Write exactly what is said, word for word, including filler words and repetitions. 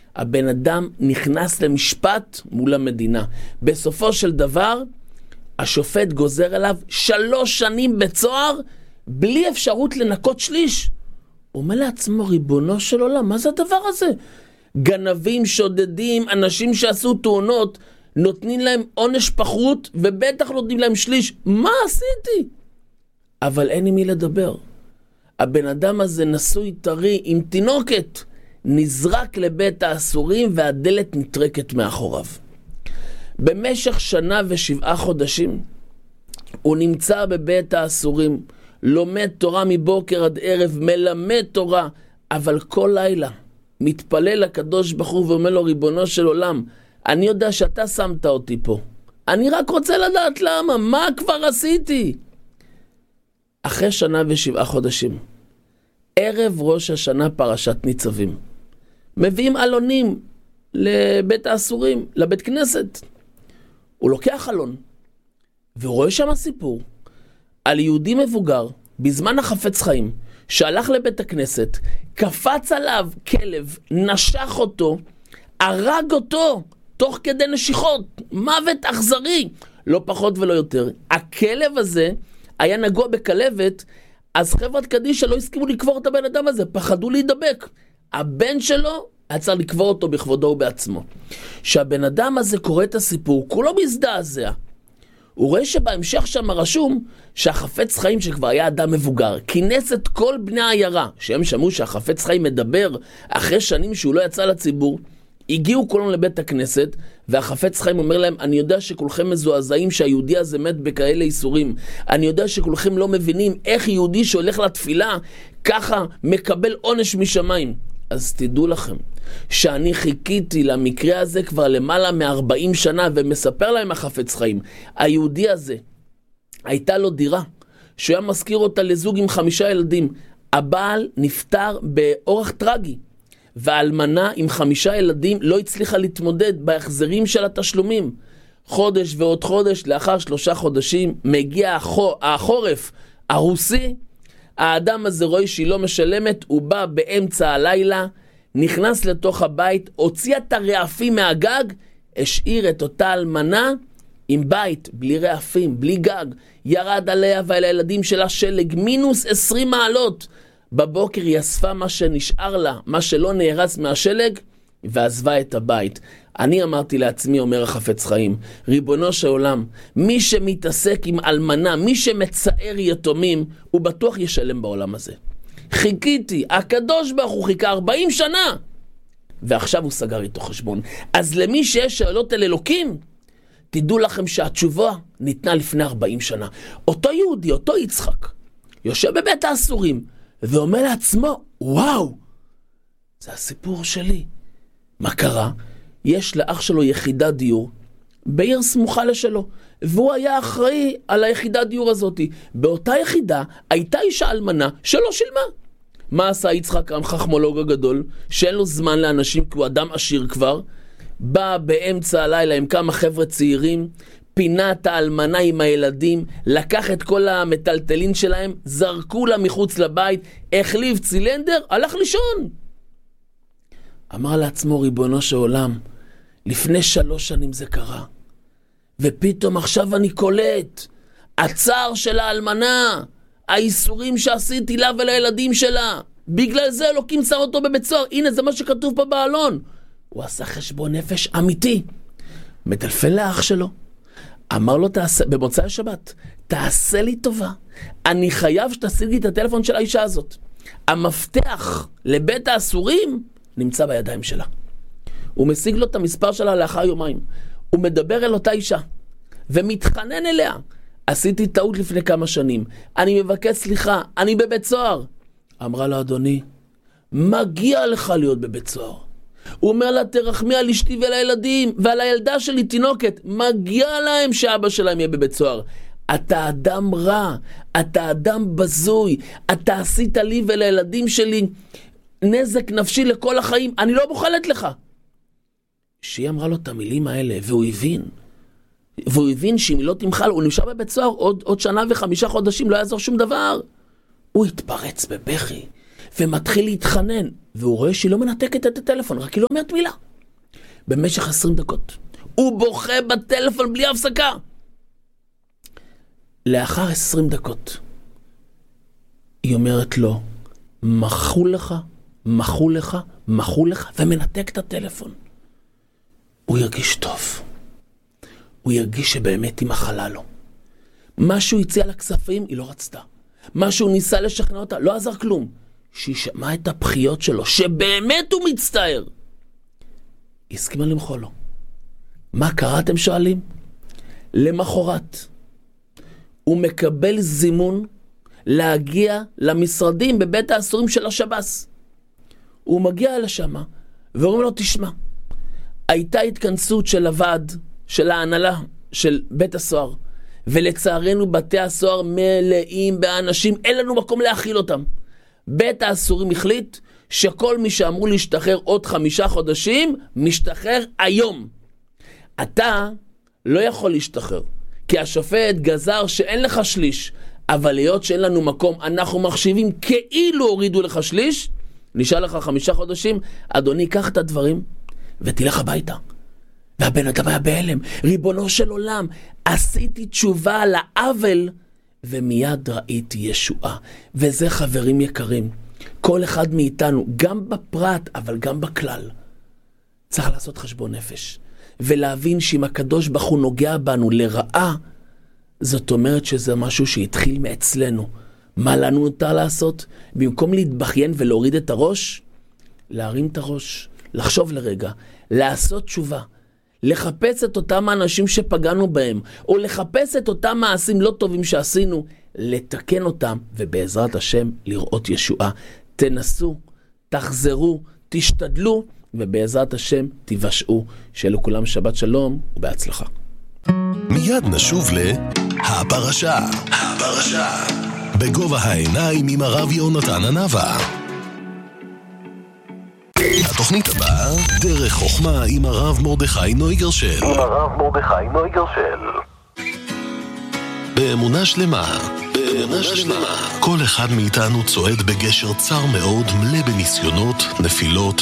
הבן אדם נכנס למשפט מול המדינה. בסופו של דבר, השופט גוזר עליו שלוש שנים בצוהר, בלי אפשרות לנקות שליש. הוא אומר לעצמו, ריבונו של עולם, מה זה הדבר הזה? גנבים, שודדים, אנשים שעשו תאונות, נותנים להם עונש פחות, ובטח נותנים להם שליש. מה עשיתי? אבל אין עם מי לדבר. הבן אדם הזה נשוי טרי עם תינוקת, נזרק לבית האסורים והדלת נטרקת מאחוריו. במשך שנה ושבעה חודשים הוא נמצא בבית האסורים, לומד תורה מבוקר עד ערב, מלמד תורה, אבל כל לילה מתפלל לקדוש ברוך הוא ואומר לו, ריבונו של עולם, אני יודע שאתה שמת אותי פה, אני רק רוצה לדעת למה, מה כבר עשיתי? אחרי שנה ושבעה חודשים, ערב ראש השנה פרשת ניצבים, מביאים אלונים לבית האסורים, לבית כנסת. הוא לוקח אלון, והוא רואה שם סיפור על יהודי מבוגר, בזמן החפץ חיים, שהלך לבית הכנסת, קפץ עליו כלב, נשך אותו, הרג אותו, תוך כדי נשיכות, מוות אכזרי, לא פחות ולא יותר. הכלב הזה היה נגוע בכלבת, אז חברת קדישא לא הסכימו לקבור את הבן אדם הזה, פחדו להידבק. הבן שלו היה צריך לקבור אותו בכבודו ובעצמו. שהבן אדם הזה קורא את הסיפור, כולו מזדעזע. הוא רואה שבהמשך שם רשום שהחפץ חיים שכבר היה אדם מבוגר, כינס את כל בני העיירה, שהם שמעו שהחפץ חיים מדבר אחרי שנים שהוא לא יצא לציבור, הגיעו כולם לבית הכנסת, והחפץ חיים אומר להם, אני יודע שכולכם מזועזעים שהיהודי הזה מת בכאלה איסורים. אני יודע שכולכם לא מבינים איך יהודי שהולך לתפילה, ככה מקבל עונש משמיים. אז תדעו לכם, שאני חיכיתי למקרה הזה כבר למעלה מ-ארבעים שנה, ומספר להם החפץ חיים, היהודי הזה, הייתה לו דירה, שהוא היה מזכיר אותה לזוג עם חמישה ילדים. הבעל נפטר באורח טרגי, והאלמנה עם חמישה ילדים לא הצליחה להתמודד בהחזרים של התשלומים. חודש ועוד חודש, לאחר שלושה חודשים, מגיע החור, החורף הרוסי, האדם הזה רואה שהיא לא משלמת, הוא בא באמצע הלילה, נכנס לתוך הבית, הוציא את הרעפים מהגג, השאיר את אותה אלמנה עם בית, בלי רעפים, בלי גג, ירד עליה ועל הילדים שלה שלג, מינוס עשרים מעלות. בבוקר היא אספה מה שנשאר לה, מה שלא נהרס מהשלג, ועזבה את הבית. אני אמרתי לעצמי, אומר החפץ חיים, ריבונו של עולם, מי שמתעסק עם אלמנה, מי שמצער יתומים, הוא בטוח ישלם בעולם הזה. חיכיתי, הקדוש ברוך הוא חיכה ארבעים שנה, ועכשיו הוא סגר איתו חשבון. אז למי שיש שאלות אל אלוקים, תדעו לכם שהתשובה ניתנה לפני ארבעים שנה. אותו יהודי, אותו יצחק, יושב בבית האסורים, ואומר לעצמו, וואו, זה הסיפור שלי. מה קרה? יש לאח שלו יחידת דיור, בעיר סמוכה לשלו, והוא היה אחראי על היחידת דיור הזאת. באותה יחידה הייתה אישה אלמנה שלא שילמה. מה עשה יצחק החכמולוג הגדול, שאין לו זמן לאנשים כי הוא אדם עשיר כבר? בא באמצע הלילה עם כמה חבר'ה צעירים, פינה את האלמנה עם הילדים, לקח את כל המטלטלין שלהם, זרקו לה מחוץ לבית, החליף צילנדר, הלך לישון. אמר לעצמו, ריבונו של עולם, לפני שלוש שנים זה קרה, ופתאום עכשיו אני קולט, הצער של האלמנה, האיסורים שעשיתי לה ולילדים שלה, בגלל זה אלוקים שם אותו בבית סוהר. הנה, זה מה שכתוב פה בעלון. הוא עשה חשבון נפש אמיתי, מטלפן לאח שלו, אמר לו, תעשה, במוצאי השבת, תעשה לי טובה, אני חייב שתשיג לי את הטלפון של האישה הזאת. המפתח לבית האסורים נמצא בידיים שלה. הוא משיג לו את המספר שלה לאחר יומיים. הוא מדבר אל אותה אישה, ומתחנן אליה. עשיתי טעות לפני כמה שנים, אני מבקש סליחה, אני בבית סוהר. אמרה לו, אדוני, מגיע לך להיות בבית סוהר. הוא אומר לה, תרחמי על אשתי ועל הילדים, ועל הילדה שלי תינוקת, מגיע להם שאבא שלהם יהיה בבית סוהר. אתה אדם רע, אתה אדם בזוי, אתה עשית לי ולילדים שלי נזק נפשי לכל החיים, אני לא מוכלת לך. שהיא אמרה לו את המילים האלה, והוא הבין, והוא הבין שאם לא תמחל, הוא נשאר בבית סוהר עוד, עוד שנה וחמישה חודשים, לא יעזור שום דבר. הוא התפרץ בבכי, ומתחיל להתחנן, והוא רואה שהיא לא מנתקת את הטלפון, רק היא לא אומרת מילה. במשך עשרים דקות. הוא בוכה בטלפון בלי הפסקה. לאחר עשרים דקות, היא אומרת לו, מחו לך, מחו לך, מחו לך, ומנתק את הטלפון. הוא ירגיש טוב. הוא ירגיש שבאמת היא מחלה לו. משהו הציע לכספים, היא לא רצתה. משהו ניסה לשכנע אותה, לא עזר כלום. שהיא שמעה את הבחיות שלו, שבאמת הוא מצטער. היא הסכימה למחוא לו. מה קרה, אתם שואלים? למחרת, הוא מקבל זימון להגיע למשרדים בבית האסורים של השב"ס. הוא מגיע לשם, ואומרים לו, תשמע, הייתה התכנסות של הוועד, של ההנהלה, של בית הסוהר, ולצערנו בתי הסוהר מלאים באנשים, אין לנו מקום להכיל אותם. בית האסורים החליט שכל מי שאמרו להשתחרר עוד חמישה חודשים, משתחרר היום. אתה לא יכול להשתחרר, כי השופט גזר שאין לך שליש, אבל להיות שאין לנו מקום, אנחנו מחשיבים כאילו הורידו לך שליש, נשאר לך חמישה חודשים, אדוני, קח את הדברים ותלך הביתה. והבן אדם היה בהלם, ריבונו של עולם, עשיתי תשובה על העוול, ומיד ראיתי ישועה. וזה, חברים יקרים, כל אחד מאיתנו, גם בפרט, אבל גם בכלל, צריך לעשות חשבון נפש, ולהבין שאם הקדוש ברוך הוא נוגע בנו לרעה, זאת אומרת שזה משהו שהתחיל מאצלנו. מה לנו נותר לעשות? במקום להתבכיין ולהוריד את הראש, להרים את הראש, לחשוב לרגע, לעשות תשובה, לחפש את אותם האנשים שפגענו בהם, או לחפש את אותם מעשים לא טובים שעשינו, לתקן אותם, ובעזרת השם לראות ישועה. תנסו, תחזרו, תשתדלו, ובעזרת השם תיוושעו. שיהיה לכולם שבת שלום ובהצלחה. מיד נשוב להפרשה. הפרשה. בגובה העיניים עם הרב יונתן הנבא. התוכנית הבאה, דרך חוכמה עם הרב מרדכי נויגרשל. עם הרב מרדכי נויגרשל. באמונה שלמה. באמונה שלמה. כל אחד מאיתנו צועד בגשר צר מאוד, מלא בניסיונות, נפילות,